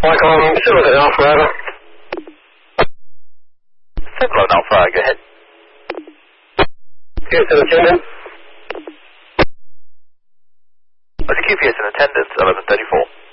Michael, still at Alpha Ever. Similar Alpha, go ahead. Houston attendant. What's QPS in attendance, 1134?